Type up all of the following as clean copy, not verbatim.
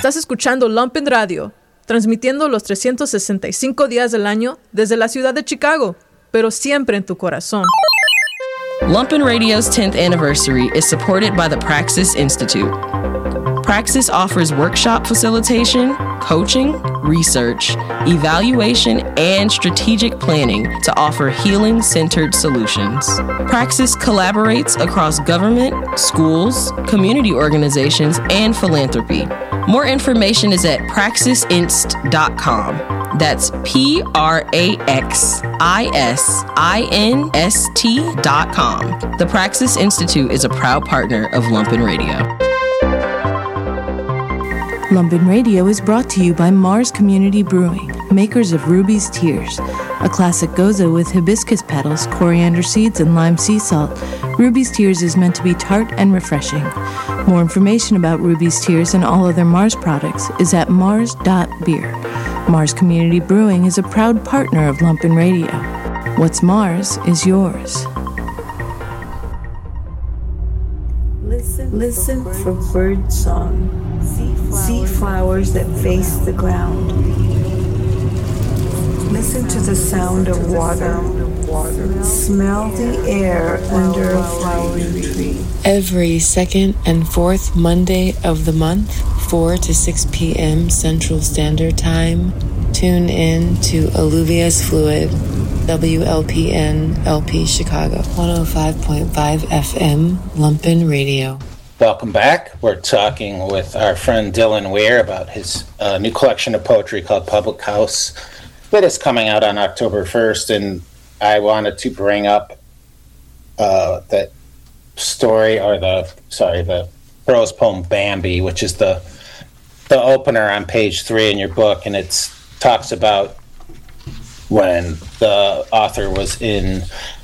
Estás escuchando Lumpen Radio, transmitiendo los 365 días del año desde la ciudad de Chicago, pero siempre en tu corazón. Lumpen Radio's 10th anniversary is supported by the Praxis Institute. Praxis offers workshop facilitation, coaching, research, evaluation, and strategic planning to offer healing-centered solutions. Praxis collaborates across government, schools, community organizations, and philanthropy. More information is at praxisinst.com. That's praxisinst.com. The Praxis Institute is a proud partner of Lumpen Radio. Lumpen Radio is brought to you by Mars Community Brewing, makers of Ruby's Tears, a classic goza with hibiscus petals, coriander seeds, and lime sea salt. Ruby's Tears is meant to be tart and refreshing. More information about Ruby's Tears and all other Mars products is at mars.beer. Mars Community Brewing is a proud partner of Lumpen Radio. What's Mars is yours. Listen for bird song. See flowers that face the ground. Listen to the sound of water. Smell the air under a flowering tree. Every second and fourth Monday of the month, 4 to 6 p.m. Central Standard Time, tune in to Alluvius Fluid, WLPN LP Chicago, 105.5 FM, Lumpen Radio. Welcome back. We're talking with our friend Dylan Weir about his new collection of poetry called Public House that is coming out on October 1st. And I wanted to bring up that story, or the prose poem Bambi, which is the opener on page 3 in your book. And it talks about when the author was in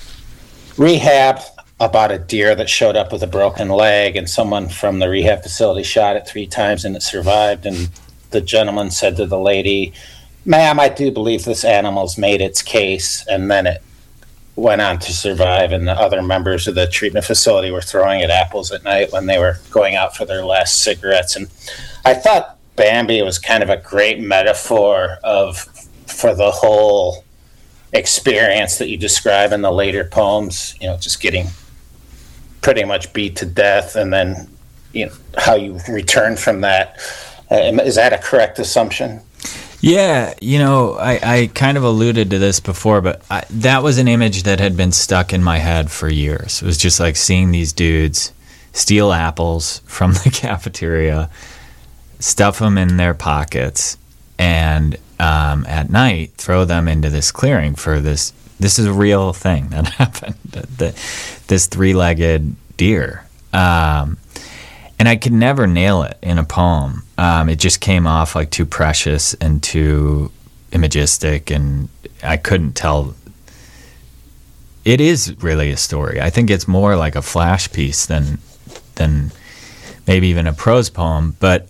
rehab about a deer that showed up with a broken leg, and someone from the rehab facility shot it 3 times and it survived. And the gentleman said to the lady, "Ma'am, I do believe this animal's made its case." And then it went on to survive, and the other members of the treatment facility were throwing it apples at night when they were going out for their last cigarettes. And I thought Bambi was kind of a great metaphor for the whole experience that you describe in the later poems, just getting pretty much beat to death, and then how you return from that. Is that a correct assumption? Yeah, I kind of alluded to this before, but that was an image that had been stuck in my head for years. It was just like seeing these dudes steal apples from the cafeteria, stuff them in their pockets, and at night throw them into this clearing for this. This is a real thing that happened. This 3-legged deer. And I could never nail it in a poem. It just came off like too precious and too imagistic, and I couldn't tell. It is really a story. I think it's more like a flash piece than maybe even a prose poem. But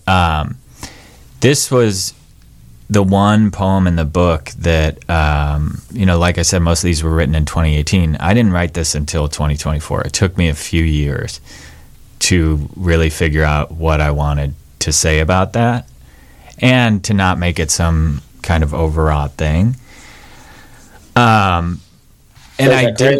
this was the one poem in the book that, like I said, most of these were written in 2018. I didn't write this until 2024. It took me a few years to really figure out what I wanted to say about that, and to not make it some kind of overwrought thing. And I did.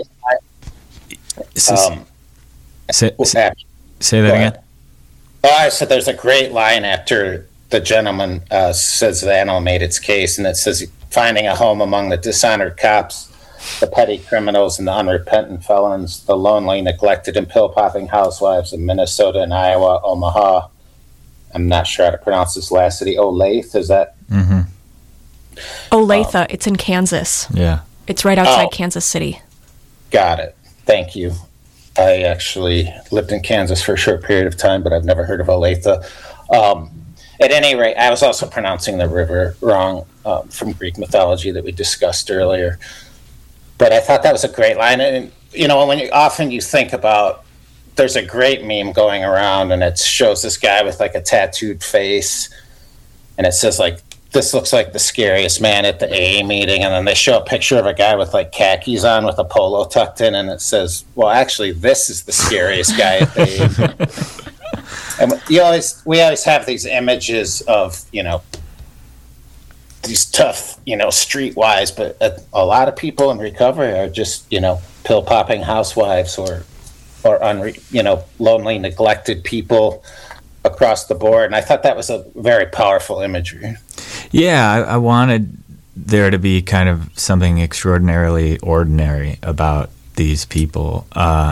Say that again. I said there's a great line after the gentleman says the animal made its case, and it says, "Finding a home among the dishonored cops, the petty criminals and the unrepentant felons, the lonely, neglected, and pill-popping housewives of Minnesota and Iowa, Omaha." I'm not sure how to pronounce this last city. Olathe, is that? Mm-hmm. Olathe, it's in Kansas. Yeah. It's right outside Kansas City. Got it. Thank you. I actually lived in Kansas for a short period of time, but I've never heard of Olathe. At any rate, I was also pronouncing the river wrong from Greek mythology that we discussed earlier. But I thought that was a great line. And, when you think about, there's a great meme going around, and it shows this guy with like a tattooed face, and it says like, "This looks like the scariest man at the AA meeting." And then they show a picture of a guy with like khakis on with a polo tucked in, and it says, "Well, actually, this is the scariest guy at the AA meeting." And we always have these images of, these tough, streetwise, but a lot of people in recovery are just, pill popping housewives or lonely, neglected people across the board. And I thought that was a very powerful imagery. Yeah, I wanted there to be kind of something extraordinarily ordinary about these people.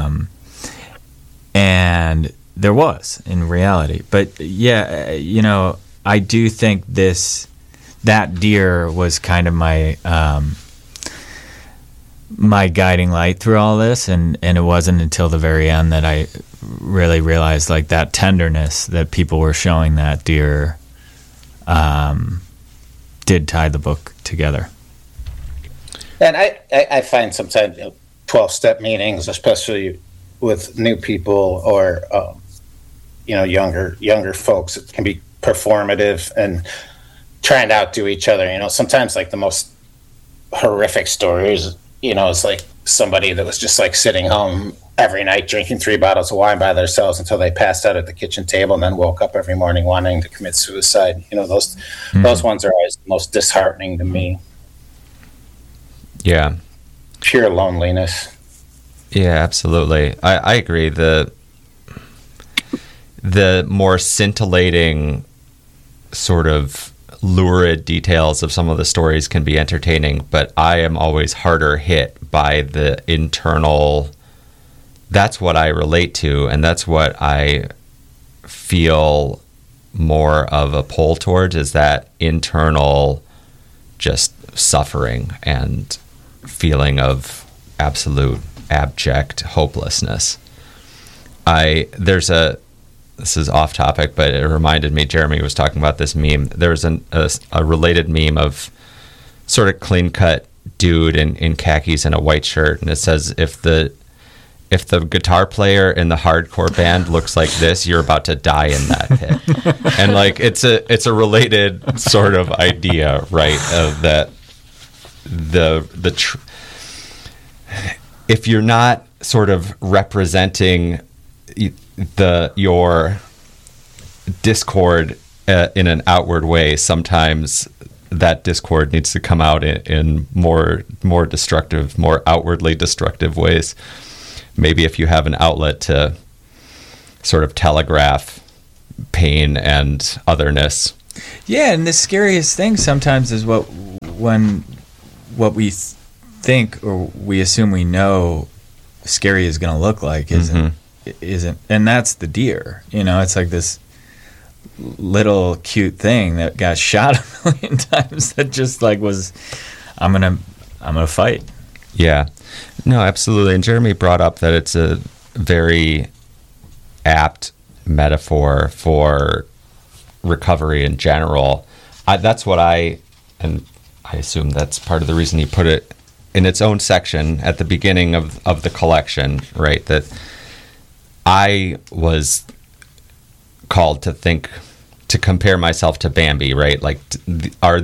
And there was in reality. But yeah, I do think that deer was kind of my my guiding light through all this, and it wasn't until the very end that I really realized like that tenderness that people were showing that deer did tie the book together. And I find sometimes 12-step meetings, especially with new people or younger folks, it can be performative and trying to outdo each other. Sometimes like the most horrific stories, it's like somebody that was just like sitting home every night drinking 3 bottles of wine by themselves until they passed out at the kitchen table and then woke up every morning wanting to commit suicide. Those ones are always the most disheartening to me. Yeah. Pure loneliness. Yeah, absolutely. I agree. The more scintillating sort of lurid details of some of the stories can be entertaining, but I am always harder hit by the internal. That's what I relate to, and that's what I feel more of a pull towards, is that internal just suffering and feeling of absolute abject hopelessness. This is off topic, but it reminded me, Jeremy was talking about this meme. There was a related meme of sort of clean-cut dude in khakis and a white shirt, and it says, if the guitar player in the hardcore band looks like this, you're about to die in that pit. And like it's a related sort of idea, right? Of that if you're not sort of representing your discord in an outward way, sometimes that discord needs to come out in more destructive, more outwardly destructive ways. Maybe if you have an outlet to sort of telegraph pain and otherness. Yeah, and the scariest thing sometimes is what we think or we assume we know scary is going to look like isn't, and that's the deer. It's like this little cute thing that got shot a million times that just like was, I'm gonna fight. Yeah, no, absolutely. And Jeremy brought up that it's a very apt metaphor for recovery in general. That's what and I assume that's part of the reason he put it in its own section at the beginning of the collection, right? That I was called to compare myself to Bambi, right? Like, have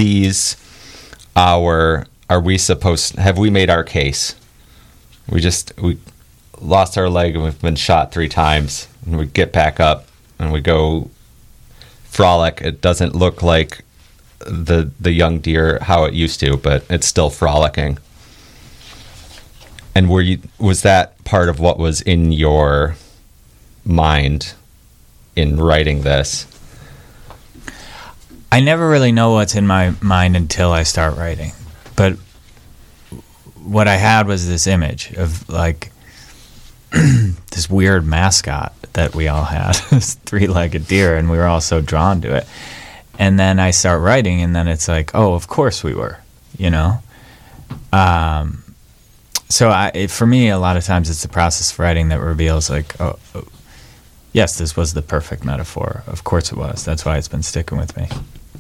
we made our case? We lost our leg and we've been shot 3 times, and we get back up and we go frolic. It doesn't look like the young deer how it used to, but it's still frolicking. And was that part of what was in your mind in writing this? I never really know what's in my mind until I start writing. But what I had was this image of like this weird mascot that we all had, this 3-legged deer, and we were all so drawn to it. And then I start writing, and then it's like, oh, of course we were, So for me, a lot of times it's the process of writing that reveals like, oh, yes, this was the perfect metaphor. Of course it was. That's why it's been sticking with me.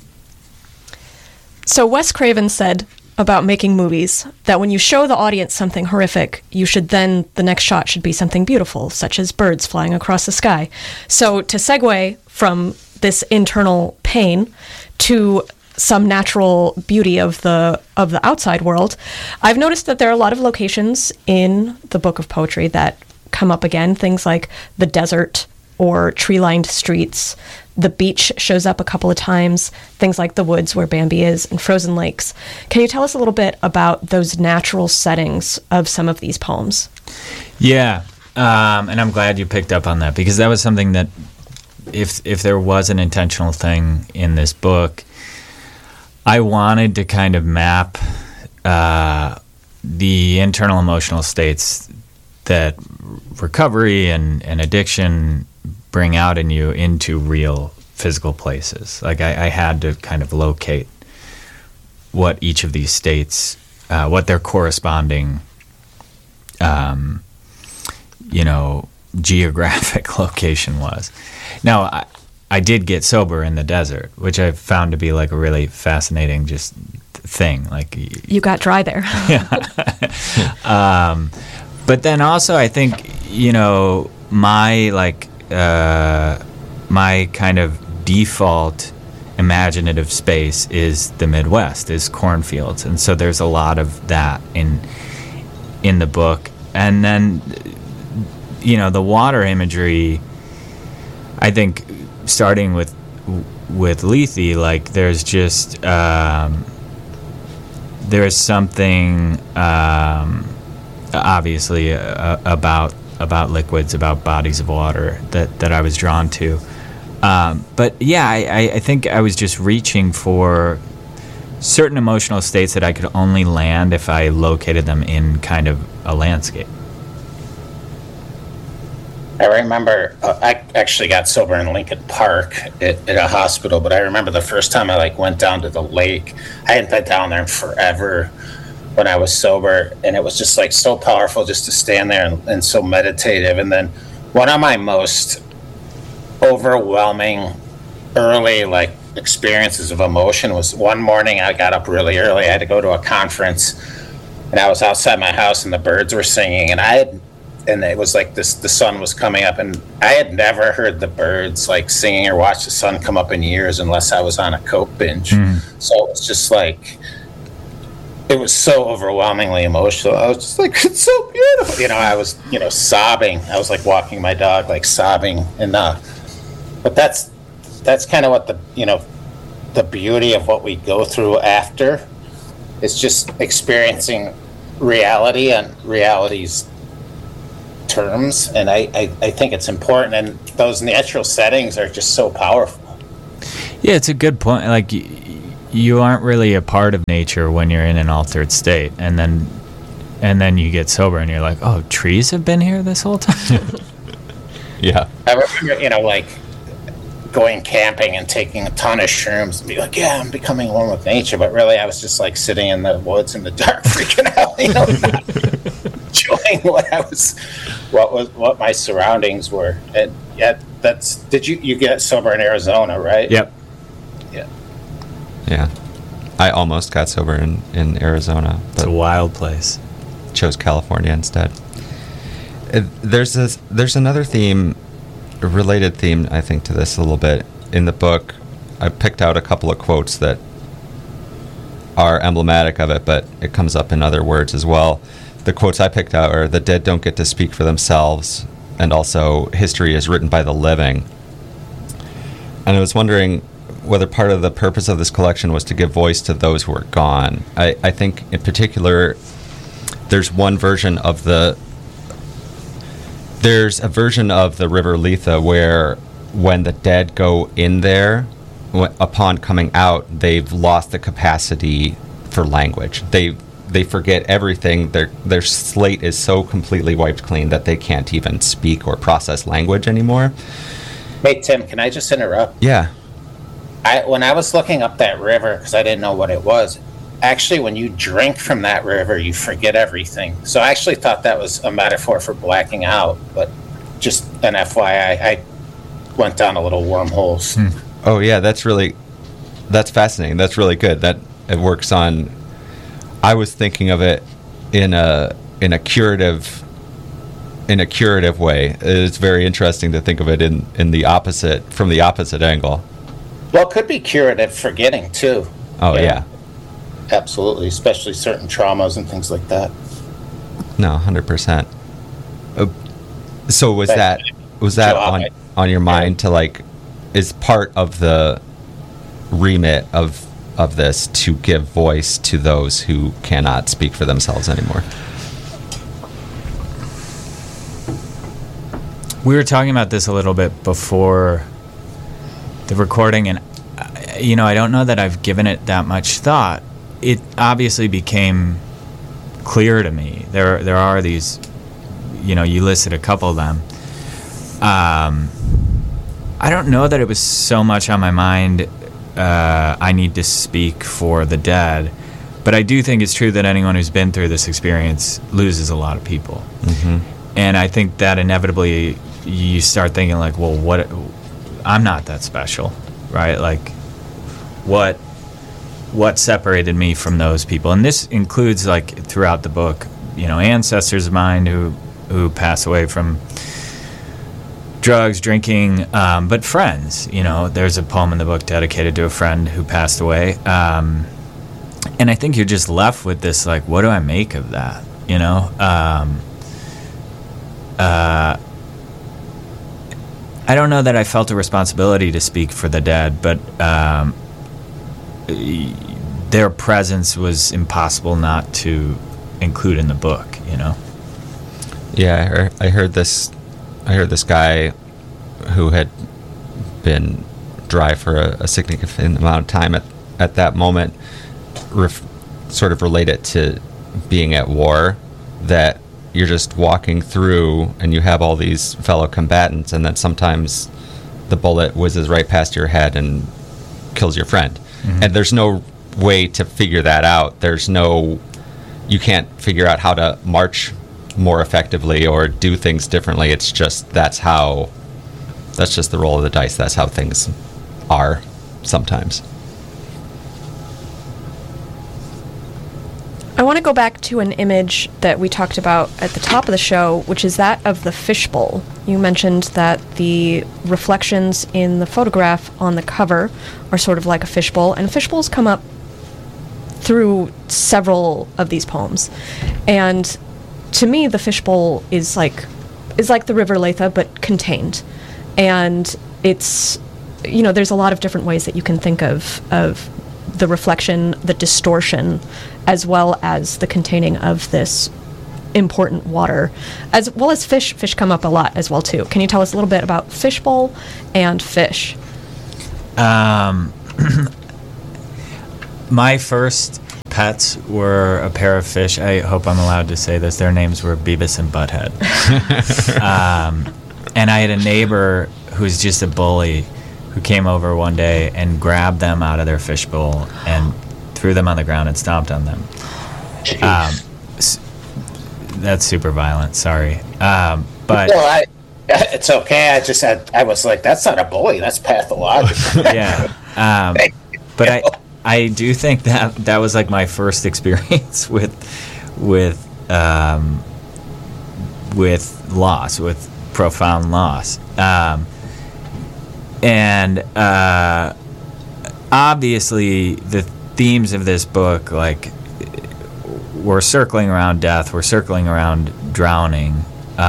So Wes Craven said about making movies that when you show the audience something horrific, the next shot should be something beautiful, such as birds flying across the sky. So to segue from this internal pain to some natural beauty of the outside world, I've noticed that there are a lot of locations in the book of poetry that come up again, things like the desert, or tree-lined streets. The beach shows up a couple of times, things like the woods where Bambi is and frozen lakes. Can you tell us a little bit about those natural settings of some of these poems? Yeah, and I'm glad you picked up on that, because that was something that if there was an intentional thing in this book, I wanted to kind of map the internal emotional states that recovery and addiction bring out in you into real physical places. Like I had to kind of locate what each of these states, what their corresponding, geographic location was. Now, I did get sober in the desert, which I found to be like a really fascinating just thing. Like you got dry there. Yeah. But then also, I think my kind of default imaginative space is the Midwest, is cornfields, and so there's a lot of that in the book. And then the water imagery, I think, starting with Lethe, like there's just there's something obviously about liquids, about bodies of water that I was drawn to. But yeah, I think I was just reaching for certain emotional states that I could only land if I located them in kind of a landscape. I remember I actually got sober in Lincoln Park at a hospital, but I remember the first time I went down to the lake. I hadn't been down there in forever when I was sober, and it was just so powerful just to stand there and so meditative. And then one of my most overwhelming early experiences of emotion was one morning I got up really early. I had to go to a conference, and I was outside my house and the birds were singing, and it was the sun was coming up, and I had never heard the birds singing or watched the sun come up in years unless I was on a coke binge. So it was just it was so overwhelmingly emotional. I was just it's so beautiful. I was, sobbing. I was walking my dog, sobbing. And, but that's kind of what the beauty of what we go through after is just experiencing reality on reality's terms. And I think it's important. And those natural settings are just so powerful. Yeah, it's a good point. You aren't really a part of nature when you're in an altered state, and then you get sober and you're like, oh, trees have been here this whole time. Yeah. I remember, going camping and taking a ton of shrooms and be yeah, I'm becoming one with nature, but really I was just sitting in the woods in the dark, freaking out, not enjoying what my surroundings were. And yeah, did you get sober in Arizona, right? Yep. Yeah, I almost got sober in Arizona. It's a wild place. Chose California instead. There's another theme, a related theme, I think, to this a little bit. In the book, I picked out a couple of quotes that are emblematic of it, but it comes up in other words as well. The quotes I picked out are, "The dead don't get to speak for themselves," and also, "History is written by the living." And I was wondering whether part of the purpose of this collection was to give voice to those who are gone. I think in particular there's a version of the river Lethe where when the dead go in there, upon coming out, they've lost the capacity for language. They forget everything. Their slate is so completely wiped clean that they can't even speak or process language anymore. Hey, Tim, can I just interrupt? Yeah. When I was looking up that river, because I didn't know what it was, actually, when you drink from that river, you forget everything. So I actually thought that was a metaphor for blacking out, but just an FYI, I went down a little wormholes. Oh, yeah, that's fascinating. That's really good. That it works on. I was thinking of it in a curative way. It's very interesting to think of it from the opposite angle. Well, it could be curative forgetting, too. Oh, yeah. Absolutely, especially certain traumas and things like that. No, 100%. So was that on your mind to like is part of the remit of this to give voice to those who cannot speak for themselves anymore? We were talking about this a little bit before the recording, and I don't know that I've given it that much thought. It obviously became clear to me. There are these, you listed a couple of them. I don't know that it was so much on my mind, I need to speak for the dead, but I do think it's true that anyone who's been through this experience loses a lot of people. Mm-hmm. And I think that inevitably you start thinking like, well, what? I'm not that special, right? Like, what separated me from those people? And this includes, like, throughout the book, ancestors of mine who pass away from drugs, drinking, but friends. There's a poem in the book dedicated to a friend who passed away. And I think you're just left with this, like, what do I make of that? I don't know that I felt a responsibility to speak for the dead, but their presence was impossible not to include in the book, Yeah, I heard this guy who had been dry for a significant amount of time at that moment sort of relate it to being at war, that you're just walking through and you have all these fellow combatants, and then sometimes the bullet whizzes right past your head and kills your friend. Mm-hmm. And there's no way to figure that out. You can't figure out how to march more effectively or do things differently. It's just that's just the roll of the dice. That's how things are sometimes. I want to go back to an image that we talked about at the top of the show, which is that of the fishbowl. You mentioned that the reflections in the photograph on the cover are sort of like a fishbowl, and fishbowls come up through several of these poems. And to me, the fishbowl is like the River Lethe, but contained. And it's, there's a lot of different ways that you can think of the reflection, the distortion, as well as the containing of this important water, as well as fish. Fish come up a lot as well, too. Can you tell us a little bit about fishbowl and fish? My first pets were a pair of fish. I hope I'm allowed to say this. Their names were Beavis and Butthead. And I had a neighbor who's just a bully who came over one day and grabbed them out of their fishbowl and threw them on the ground and stomped on them. That's super violent. Sorry. But no, it's okay. I was like, that's not a bully. That's pathological. Yeah. But I do think that was like my first experience with loss, with profound loss. And obviously the themes of this book, like, we're circling around death, we're circling around drowning,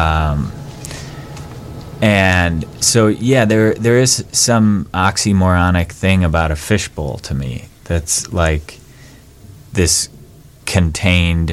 and so yeah, there is some oxymoronic thing about a fishbowl to me that's like this contained.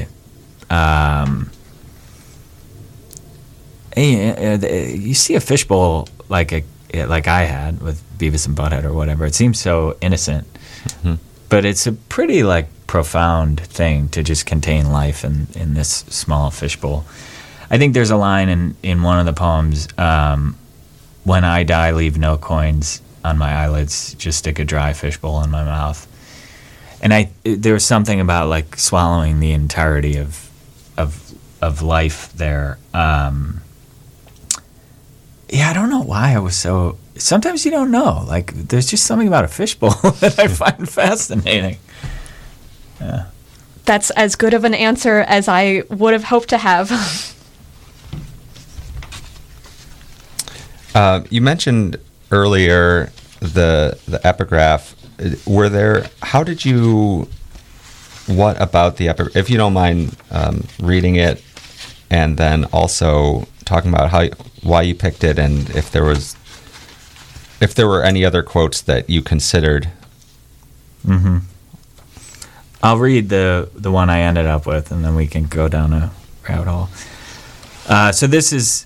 You see a fishbowl like I had with Beavis and Butthead or whatever. It seems so innocent, mm-hmm. But it's a pretty like profound thing to just contain life in this small fishbowl. I think there's a line in one of the poems, when I die, leave no coins on my eyelids, just stick a dry fishbowl in my mouth. And there was something about like swallowing the entirety of life there. Yeah, I don't know why I was so... Sometimes you don't know. Like, there's just something about a fishbowl that I find fascinating. Yeah. That's as good of an answer as I would have hoped to have. You mentioned earlier the epigraph. What about the epigraph? If you don't mind reading it, and then also talking about why you picked it, and if there was if there were any other quotes that you considered. Mm-hmm. I'll read the one I ended up with, and then we can go down a rabbit hole. So this is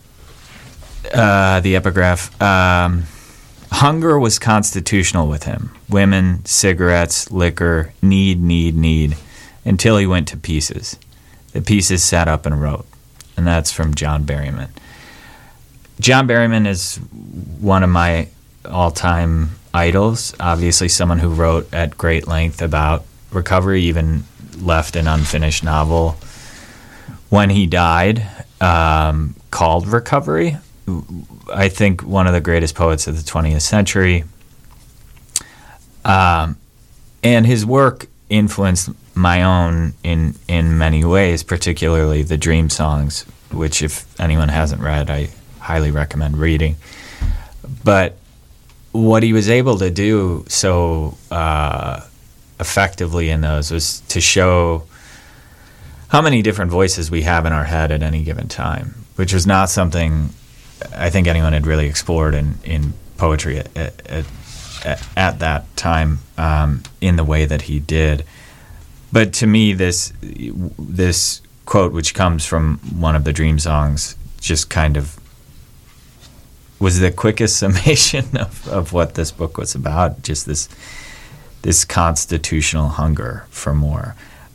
the epigraph. Hunger was constitutional with him. Women, cigarettes, liquor, need, until he went to pieces. The pieces sat up and wrote. And that's from John Berryman. John Berryman is one of my all-time idols. Obviously someone who wrote at great length about recovery, even left an unfinished novel when he died, called Recovery. I think one of the greatest poets of the 20th century. And his work influenced my own in many ways, particularly the Dream Songs, which if anyone hasn't read, I highly recommend reading. But what he was able to do so effectively in those was to show how many different voices we have in our head at any given time, which was not something I think anyone had really explored in poetry at that time in the way that he did. But to me, this quote, which comes from one of the Dream Songs, just kind of was the quickest summation of what this book was about. Just this constitutional hunger for more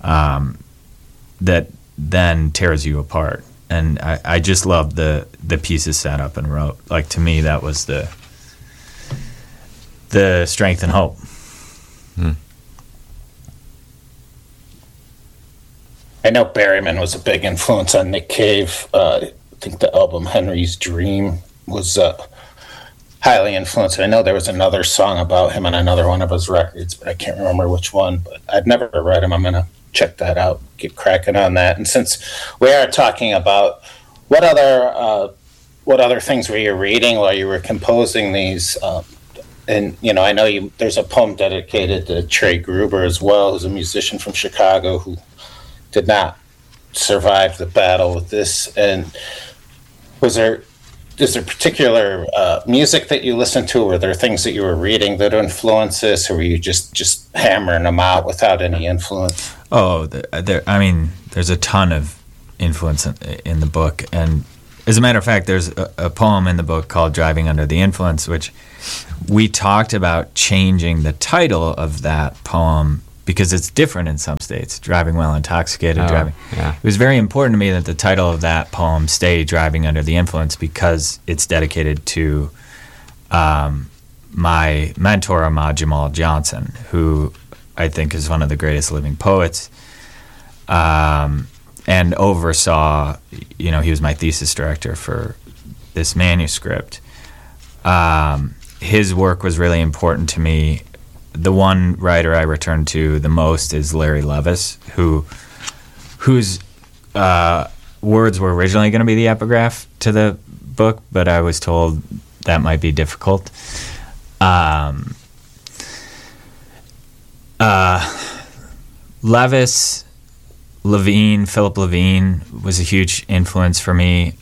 that then tears you apart. And I just loved the pieces sat up and wrote. Like, to me, that was the strength and hope. I know Berryman was a big influence on Nick Cave. I think the album Henry's Dream was highly influenced. I know there was another song about him on another one of his records, but I can't remember which one. But I've never read him. I'm going to check that out, get cracking on that. And since we are talking about what other things were you reading while you were composing these, and I know there's a poem dedicated to Trey Gruber as well, who's a musician from Chicago who did not survive the battle with this. And is there particular music that you listened to? Were there things that you were reading that influenced this, or were you just hammering them out without any influence? Oh, there's a ton of influence in the book. And as a matter of fact, there's a poem in the book called Driving Under the Influence, which we talked about changing the title of that poem because it's different in some states, driving while intoxicated, driving. Yeah. It was very important to me that the title of that poem stay Driving Under the Influence because it's dedicated to my mentor, Ahmad Jamal Johnson, who I think is one of the greatest living poets, and oversaw, he was my thesis director for this manuscript. His work was really important to me. The one writer I return to the most is Larry Levis, whose words were originally going to be the epigraph to the book, but I was told that might be difficult. Levis, Levine, Philip Levine was a huge influence for me.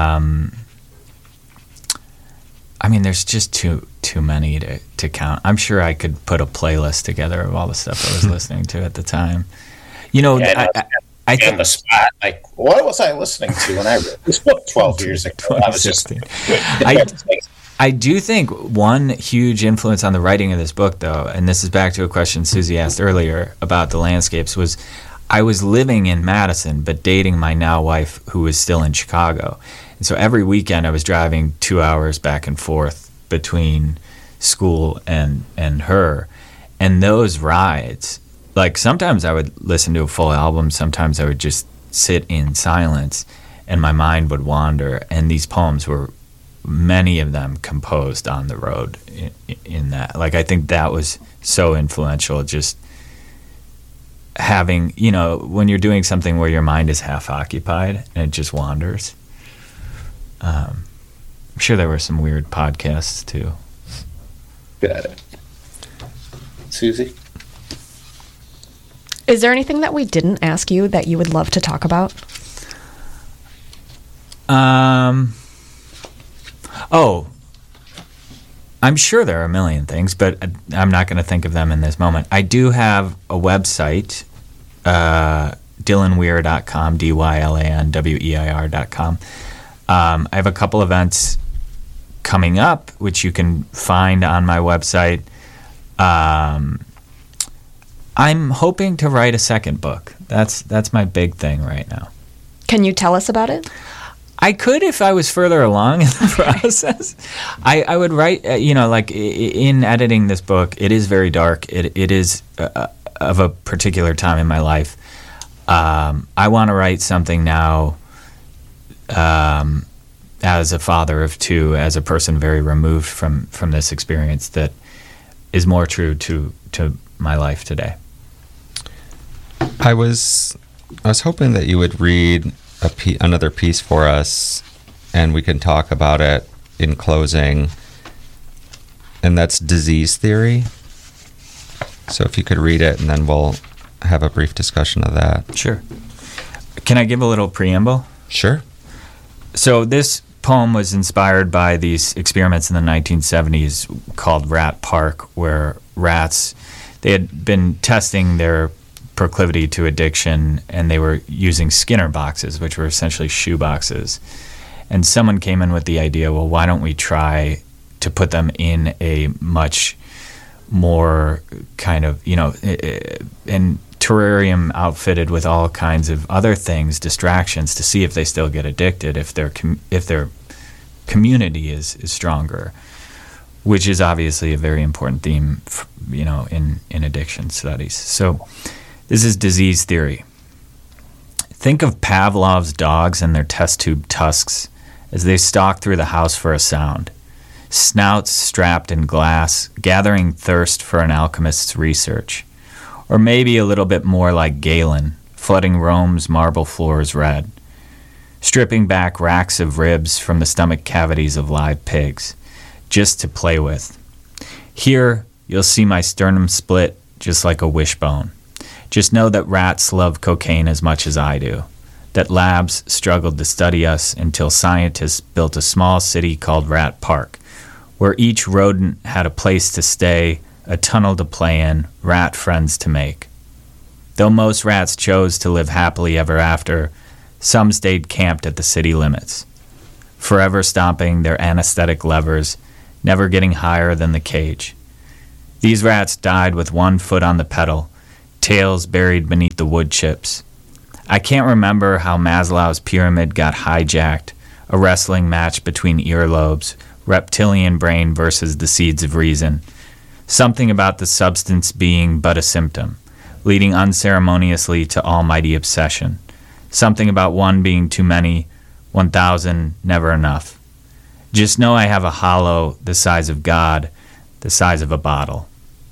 There's just too many to count. I'm sure I could put a playlist together of all the stuff I was listening to at the time. I think on the spot, like, what was I listening to when I read this book 12 years ago? I was just. I do think one huge influence on the writing of this book, though, and this is back to a question Susie asked earlier about the landscapes, was I was living in Madison but dating my now wife who was still in Chicago. And so every weekend I was driving 2 hours back and forth between school and her. And those rides, like, sometimes I would listen to a full album, sometimes I would just sit in silence and my mind would wander. And these poems were, many of them, composed on the road in that. Like, I think that was so influential, just having, when you're doing something where your mind is half occupied and it just wanders. I'm sure there were some weird podcasts too. Got it. Susie? Is there anything that we didn't ask you that you would love to talk about? I'm sure there are a million things, but I'm not going to think of them in this moment. I do have a website, dylanweir.com, dylanweir.com. I have a couple events coming up, which you can find on my website. I'm hoping to write a second book. That's my big thing right now. Can you tell us about it? I could if I was further along in the process. I would write, like in editing this book, it is very dark. It is of a particular time in my life. I want to write something now as a father of two, as a person very removed from this experience, that is more true to my life today. I was hoping that you would read another piece for us, and we can talk about it in closing. And that's Disease Theory. So if you could read it, and then we'll have a brief discussion of that. Sure. Can I give a little preamble? Sure. So this poem was inspired by these experiments in the 1970s called Rat Park, where rats, they had been testing their proclivity to addiction, and they were using Skinner boxes, which were essentially shoe boxes. And someone came in with the idea, well, why don't we try to put them in a much more kind of, and terrarium outfitted with all kinds of other things, distractions, to see if they still get addicted, if their community is stronger, which is obviously a very important theme, in addiction studies. So this is Disease Theory. Think of Pavlov's dogs and their test tube tusks as they stalk through the house for a sound, snouts strapped in glass, gathering thirst for an alchemist's research. Or maybe a little bit more like Galen, flooding Rome's marble floors red, stripping back racks of ribs from the stomach cavities of live pigs, just to play with. Here, you'll see my sternum split just like a wishbone. Just know that rats love cocaine as much as I do, that labs struggled to study us until scientists built a small city called Rat Park, where each rodent had a place to stay, a tunnel to play in, rat friends to make. Though most rats chose to live happily ever after, some stayed camped at the city limits, forever stomping their anesthetic levers, never getting higher than the cage. These rats died with one foot on the pedal, tails buried beneath the wood chips. I can't remember how Maslow's pyramid got hijacked, a wrestling match between earlobes, reptilian brain versus the seeds of reason. Something about the substance being but a symptom, leading unceremoniously to almighty obsession. Something about one being too many, 1,000 never enough. Just know I have a hollow the size of God, the size of a bottle.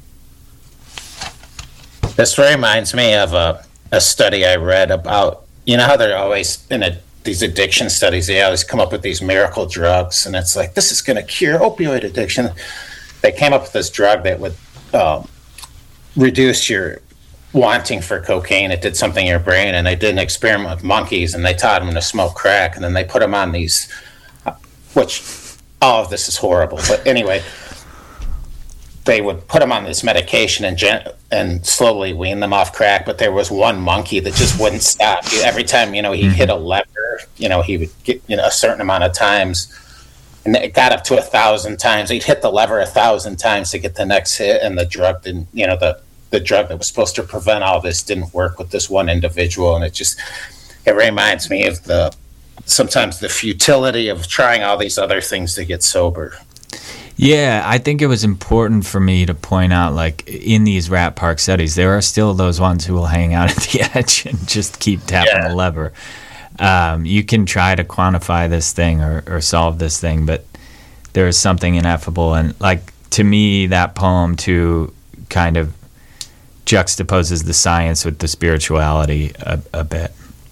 This reminds me of a study I read about, how they're always in these addiction studies, they always come up with these miracle drugs, and it's like, this is going to cure opioid addiction. They came up with this drug that would reduce your wanting for cocaine. It did something in your brain, and they did an experiment with monkeys, and they taught them to smoke crack, and then they put them on these, which all of this is horrible, but anyway, they would put them on this medication and slowly wean them off crack. But there was one monkey that just wouldn't stop. Every time, he hit a lever, he would get, a certain amount of times, and it got up to 1,000 times. He'd hit the lever 1,000 times to get the next hit, and the drug didn't, the drug that was supposed to prevent all this didn't work with this one individual. And it reminds me of sometimes the futility of trying all these other things to get sober. Yeah, I think it was important for me to point out, like, in these Rat Park studies, there are still those ones who will hang out at the edge and just keep tapping the lever. You can try to quantify this thing or solve this thing, but there is something ineffable. And, like, to me, that poem, too, kind of juxtaposes the science with the spirituality a bit.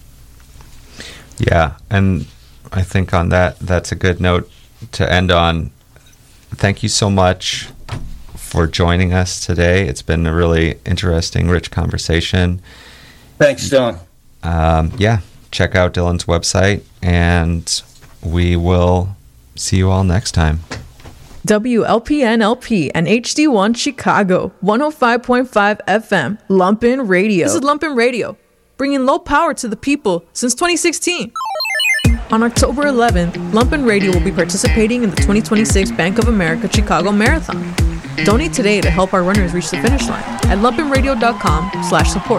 Yeah, and I think on that's a good note to end on. Thank you so much for joining us today. It's been a really interesting, rich conversation. Thanks, Dylan. Check out Dylan's website, and we will see you all next time. WLPN-LP and HD1 Chicago, 105.5 FM, Lumpen Radio. This is Lumpen Radio, bringing low power to the people since 2016. On October 11th, Lumpen Radio will be participating in the 2026 Bank of America Chicago Marathon. Donate today to help our runners reach the finish line at lumpenradio.com/support.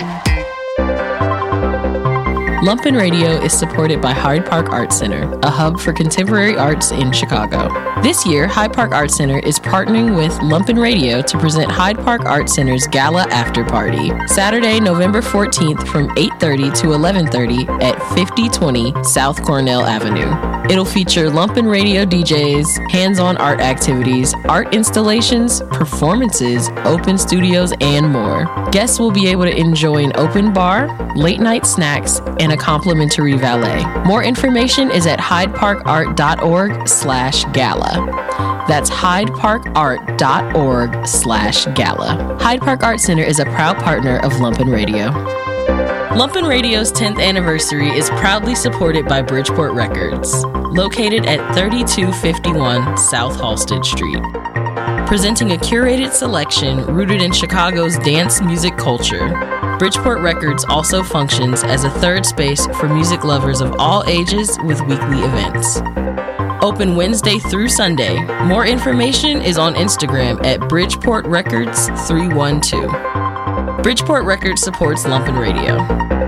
Lumpen Radio is supported by Hyde Park Art Center, a hub for contemporary arts in Chicago. This year, Hyde Park Art Center is partnering with Lumpen Radio to present Hyde Park Art Center's Gala After Party, Saturday, November 14th from 8:30 to 11:30 at 5020 South Cornell Avenue. It'll feature Lumpen Radio DJs, hands-on art activities, art installations, performances, open studios, and more. Guests will be able to enjoy an open bar, late-night snacks, and a complimentary valet. More information is at hydeparkart.org/gala. That's hydeparkart.org/gala. Hyde Park Art Center is a proud partner of Lumpen Radio. Lumpen Radio's 10th anniversary is proudly supported by Bridgeport Records, located at 3251 South Halsted Street. Presenting a curated selection rooted in Chicago's dance music culture, Bridgeport Records also functions as a third space for music lovers of all ages with weekly events. Open Wednesday through Sunday. More information is on Instagram at Bridgeport Records 312. Bridgeport Records supports Lumpen Radio.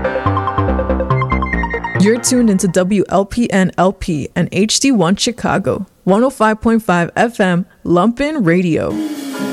You're tuned into WLPN-LP and HD1 Chicago, 105.5 FM, Lumpen Radio.